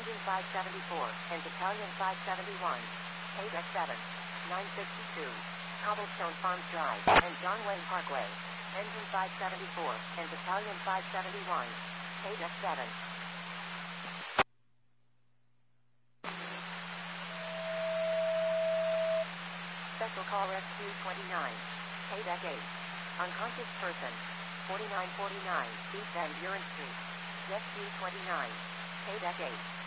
Engine 574, and Battalion 571. 8X7. 962. Cobblestone Farms Drive, and John Wayne Parkway. Engine 574, and Battalion 571. 8X7. Special Call Rescue 29. 8X8. Unconscious person. 4949 East Van Buren Street. Rescue 29. 8X8.